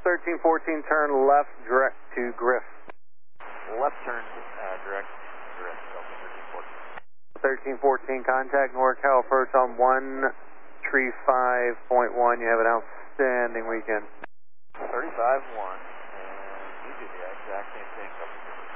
1314, turn left direct to Griff. Left turn direct, Delta 1314, 1314. contact NorCal approach on 135.1. You have an outstanding weekend. 35-1, and you do the exact same thing.